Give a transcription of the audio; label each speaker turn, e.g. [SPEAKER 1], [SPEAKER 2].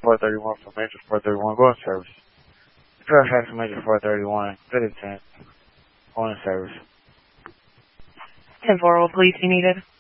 [SPEAKER 1] 431 for Major 431, go in service. Truck has Major 431, good intent, going in service.
[SPEAKER 2] 10-4, will police be needed?